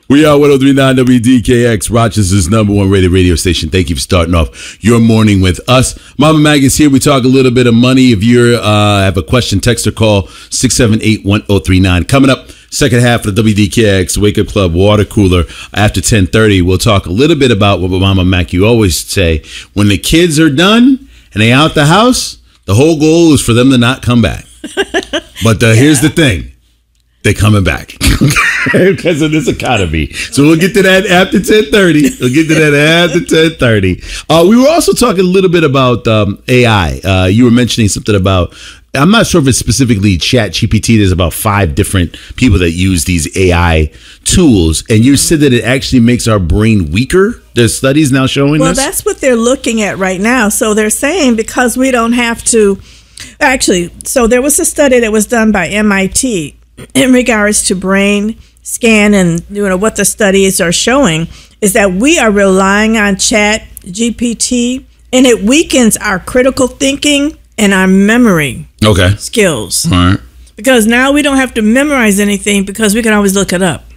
We are 103.9 WDKX, Rochester's #1 rated radio station. Thank you for starting off your morning with us. Mama Mag is here. We talk a little bit of money. If you have a question, text or call 678-1039. Coming up, second half of the WDKX Wake Up Club Water Cooler after 10:30. We'll talk a little bit about what Mama Mac, you always say, when the kids are done and they out the house, the whole goal is for them to not come back. But here's the thing. They're coming back because of this economy. So we'll get to that after 10:30. We'll get to that after 10:30. We were also talking a little bit about AI. You were mentioning something about, I'm not sure if it's specifically ChatGPT. There's about 5 different people that use these AI tools. And you said that it actually makes our brain weaker. There's studies now showing Well, this. that's what they're looking at right now. So they're saying because we don't have to. Actually, so there was a study that was done by MIT in regards to brain scan, and what the studies are showing is that we are relying on ChatGPT, and it weakens our critical thinking and our memory skills. All right. Because now we don't have to memorize anything because we can always look it up.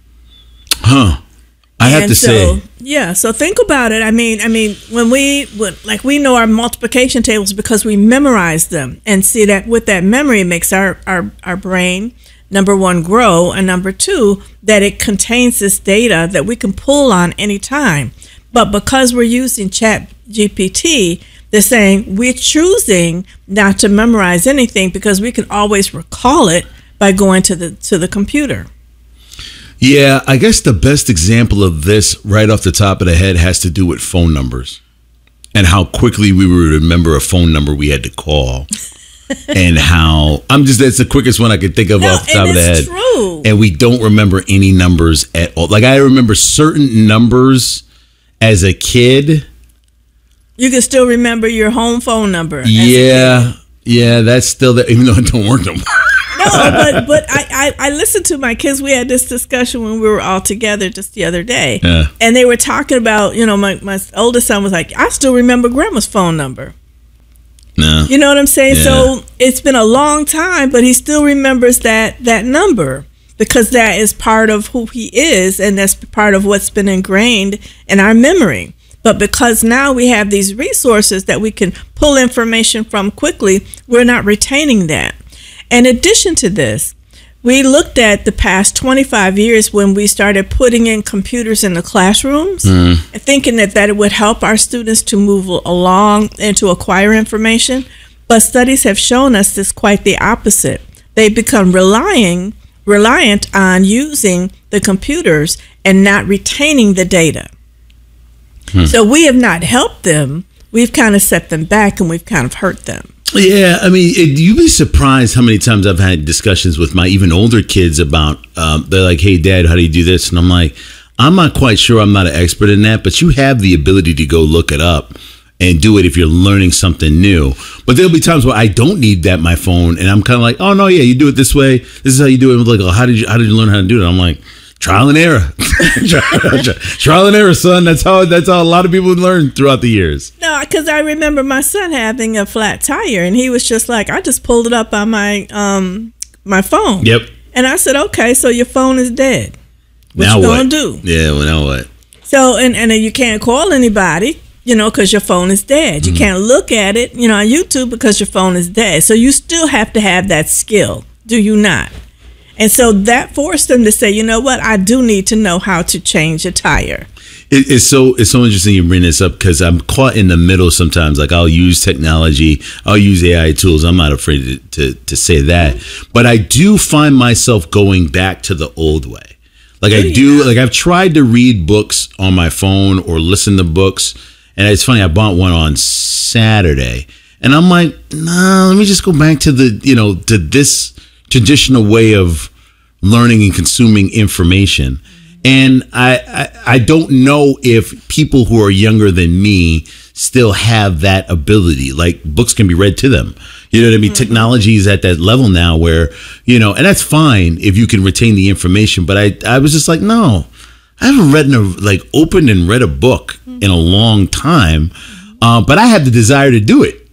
I have to say. Yeah, so think about it. I mean, when we know our multiplication tables because we memorize them, and see that with that memory, it makes our brain, number one, grow, and number two, that it contains this data that we can pull on anytime. But because we're using ChatGPT, they're saying we're choosing not to memorize anything because we can always recall it by going to the computer. Yeah, I guess the best example of this right off the top of the head has to do with phone numbers and how quickly we would remember a phone number we had to call. And how that's the quickest one I could think of off the top of the head. True. And we don't remember any numbers at all. Like, I remember certain numbers as a kid. You can still remember your home phone number. Yeah, that's still there, even though it don't work no more. No, but I listened to my kids. We had this discussion when we were all together just the other day. Yeah. And they were talking about, my oldest son was like, I still remember grandma's phone number. No. You know what I'm saying? Yeah. So it's been a long time, but he still remembers that number because that is part of who he is, and that's part of what's been ingrained in our memory. But because now we have these resources that we can pull information from quickly, we're not retaining that. In addition to this, we looked at the past 25 years when we started putting in computers in the classrooms and thinking that it would help our students to move along and to acquire information. But studies have shown us this quite the opposite. They become reliant on using the computers and not retaining the data. So we have not helped them. We've kind of set them back, and we've kind of hurt them. Yeah, I mean, you'd be surprised how many times I've had discussions with my even older kids about, they're like, hey, Dad, how do you do this? And I'm like, I'm not quite sure. I'm not an expert in that, but you have the ability to go look it up and do it if you're learning something new. But there'll be times where I don't need that, my phone, and I'm kind of like, oh, no, yeah, you do it this way. This is how you do it. I'm like, oh, how did you learn how to do it? I'm like, trial and error. Trial and error, son. That's how a lot of people learn throughout the years. No, because I remember my son having a flat tire, and he was just like, I just pulled it up on my phone. Yep. And I said, okay, so your phone is dead. What now you what? gonna do? Yeah, well, now what? So, and you can't call anybody, because your phone is dead. You can't look at it, on YouTube because your phone is dead. So you still have to have that skill, do you not? And so that forced them to say, you know what, I do need to know how to change a tire. It's so interesting you bring this up because I'm caught in the middle sometimes. Like, I'll use technology, I'll use AI tools. I'm not afraid to say that. But I do find myself going back to the old way. Like, I do. Like, I've tried to read books on my phone or listen to books. And it's funny, I bought one on Saturday. And I'm like, nah, let me just go back to to this traditional way of learning and consuming information. And I don't know if people who are younger than me still have that ability. Like, books can be read to them. You know what I mean? Technology is at that level now where, and that's fine if you can retain the information. But I was just like, no, I haven't opened and read a book in a long time. But I have the desire to do it.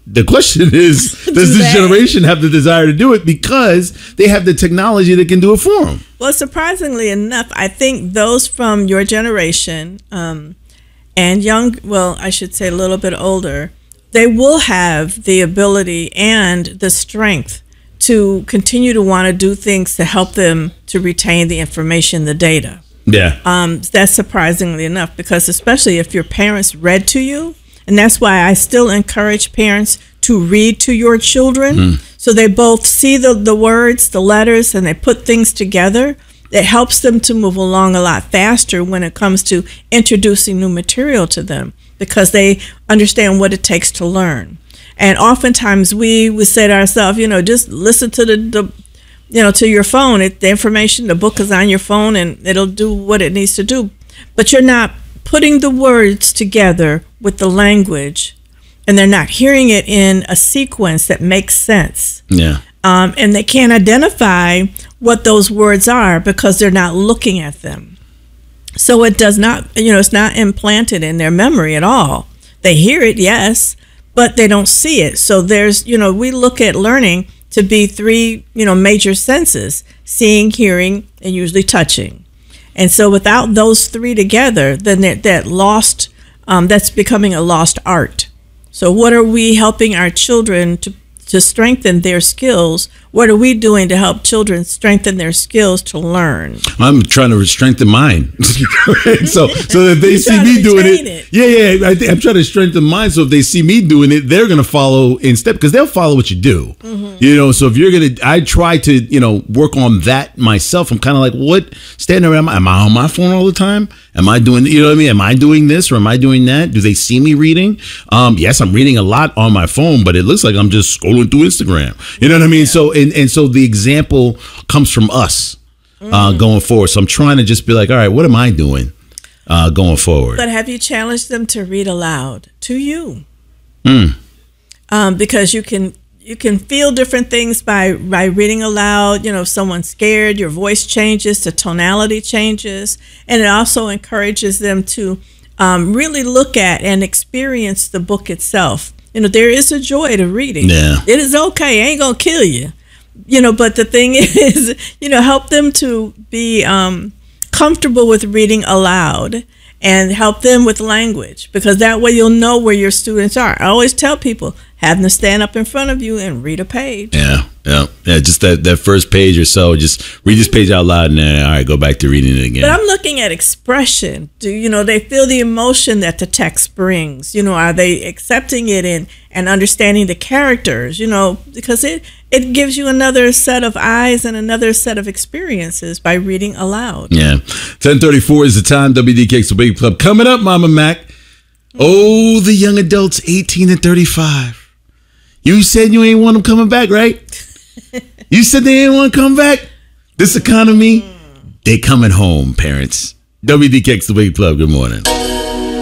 the question is, does this generation have the desire to do it because they have the technology that can do it for them? Well, surprisingly enough, I think those from your generation and young, well, I should say a little bit older, they will have the ability and the strength to continue to want to do things to help them to retain the information, the data. Yeah. That's surprisingly enough, because especially if your parents read to you, and that's why I still encourage parents to read to your children, so they both see the words, the letters, and they put things together. It helps them to move along a lot faster when it comes to introducing new material to them, because they understand what it takes to learn. And oftentimes we would say to ourselves, just listen to to your phone. The information, the book is on your phone, and it'll do what it needs to do. But you're not putting the words together with the language, and they're not hearing it in a sequence that makes sense. Yeah. And they can't identify what those words are because they're not looking at them. So it does not, it's not implanted in their memory at all. They hear it, yes, but they don't see it. So there's, we look at learning to be three, major senses: seeing, hearing, and usually touching. And so without those three together, then that's becoming a lost art. So what are we helping our children to strengthen their skills? What are we doing to help children strengthen their skills to learn? I'm trying to strengthen mine. so that they see me doing it. Yeah. I'm trying to strengthen mine. So if they see me doing it, they're going to follow in step, because they'll follow what you do. Mm-hmm. So if I try to, work on that myself. I'm kind of like, what? Standing around, am I on my phone all the time? Am I doing, Am I doing this or am I doing that? Do they see me reading? Yes, I'm reading a lot on my phone, but it looks like I'm just scrolling through Instagram. You know what I mean? Yeah. So, and so the example comes from us going forward. So I'm trying to just be like, all right, what am I doing going forward? But have you challenged them to read aloud to you? Because you can feel different things by reading aloud. If someone's scared, your voice changes, the tonality changes, and it also encourages them to really look at and experience the book itself. There is a joy to reading. Yeah. It is okay. It ain't gonna kill you. But the thing is, help them to be comfortable with reading aloud, and help them with language, because that way you'll know where your students are. I always tell people, have them stand up in front of you and read a page. Yeah. Just that first page or so. Just read this page out loud, and then all right, go back to reading it again. But I'm looking at expression. Do they feel the emotion that the text brings? Are they accepting it and understanding the characters? Because it gives you another set of eyes and another set of experiences by reading aloud. Yeah. 10:34 is the time. WDKX the Big Club coming up, Mama Mac. Oh, the young adults 18 and 35. You said you ain't want them coming back, right? You said they ain't want to come back. This economy, they coming home, parents. WDKX the Big Club. Good morning.